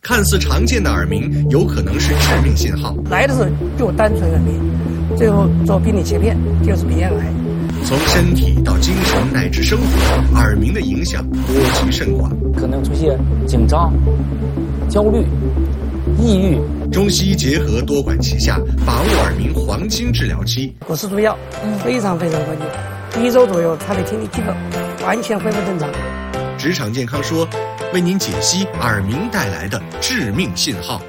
看似常见的耳鸣，有可能是致命信号。 来的时候就单纯耳鸣，最后做病理切片就是鼻咽癌。 从身体到精神乃至生活，耳鸣的影响波及甚广， 可能出现紧张、焦虑、抑郁。 中西医结合多管齐下，把握耳鸣黄金治疗期。 果实毒药非常非常关键，1周左右他的听力基本完全恢复正常。 职场健康说，为您解析耳鸣带来的致命信号。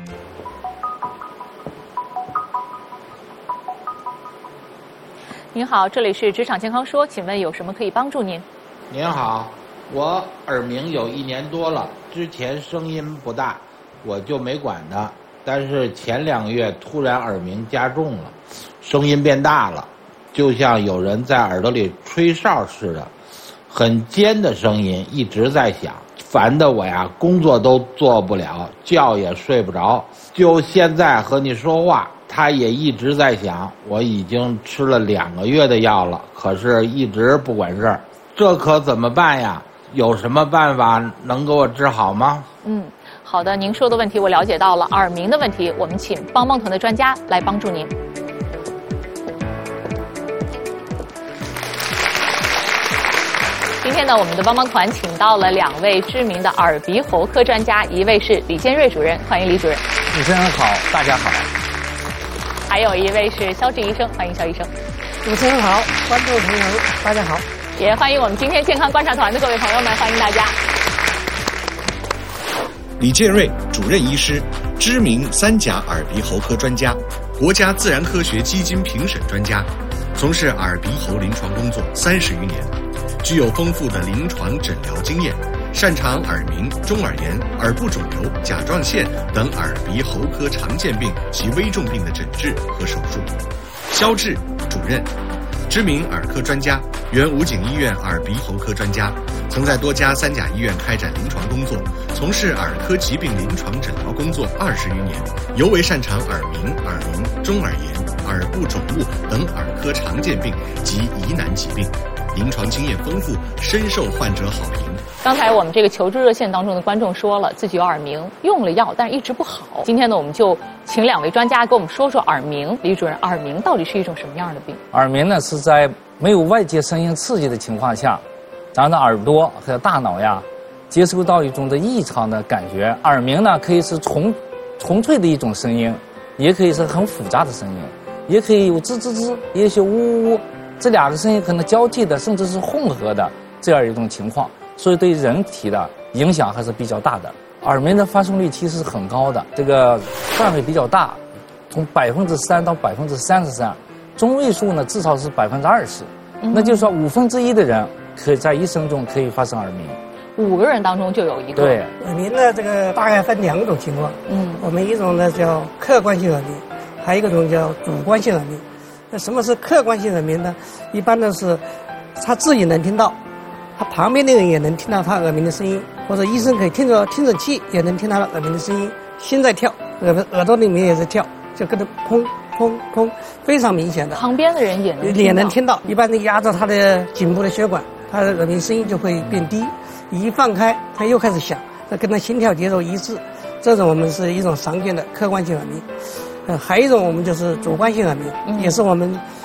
您好，这里是职场健康说，请问有什么可以帮助您？ 您好，我耳鸣有1年多了，之前声音不大，我就没管它。但是前2个月突然耳鸣加重了，声音变大了，就像有人在耳朵里吹哨似的，很尖的声音一直在响，烦得我呀工作都做不了，觉也睡不着。就现在和你说话，它也一直在响，我已经吃了2个月的药了，可是一直不管事儿，这可怎么办呀？有什么办法能给我治好吗？ 好的，您说的问题我了解到了。耳鸣的问题，我们请帮帮团的专家来帮助您。今天呢，我们的帮帮团请到了2位知名的耳鼻喉科专家，一位是李建瑞主任，欢迎李主任。 主持人好，大家好。 还有一位是肖志医生，欢迎肖医生。 主持人好，观众朋友大家好， 也欢迎我们今天健康观察团的各位朋友们，欢迎大家。 李建瑞，主任医师，知名3甲耳鼻喉科专家，国家自然科学基金评审专家，从事耳鼻喉临床工作30余年，具有丰富的临床诊疗经验，擅长耳鸣、中耳炎、耳部肿瘤、甲状腺等耳鼻喉科常见病及危重病的诊治和手术。肖志，主任，知名耳科专家，原武警医院耳鼻喉科专家，曾在多家3甲医院开展临床工作，从事耳科疾病临床诊疗工作20余年，尤为擅长耳鸣、耳聋、中耳炎、耳部肿物等耳科常见病及疑难疾病，临床经验丰富，深受患者好评。 刚才我们这个求助热线当中的观众说了，自己有耳鸣，用了药，但是一直不好。今天呢，我们就请2位专家给我们说说耳鸣。李主任，耳鸣到底是一种什么样的病？ 耳鸣呢，是在没有外界声音刺激的情况下，咱的耳朵和大脑呀接收到一种的异常的感觉。耳鸣呢，可以是纯粹的一种声音，也可以是很复杂的声音，也可以有吱吱吱，也许呜呜，这2个声音可能交替的，甚至是混合的这样一种情况，所以对人体的影响还是比较大的。耳鸣的发生率其实是很高的，这个范围比较大，从3%到33%，中位数呢至少是20%，那就是说1/5的人可以在一生中可以发生耳鸣 ，5个人当中就有1个。 对， 耳鸣呢，这个大概分2种情况。我们一种呢叫客观性耳鸣，还有一种叫主观性耳鸣。那什么是客观性耳鸣呢？一般都是他自己能听到，他旁边的人也能听到他耳鸣的声音，或者医生可以听着听诊器也能听他的耳鸣的声音，心在跳，耳朵里面也在跳，就跟着砰砰砰，非常明显的。 旁边的人也能听到，一般的压着他的颈部的血管，他的耳鸣声音就会变低，一放开他又开始响，那跟他心跳节奏一致，这种我们是一种常见的客观性耳鸣。还有一种我们就是主观性耳鸣，也是我们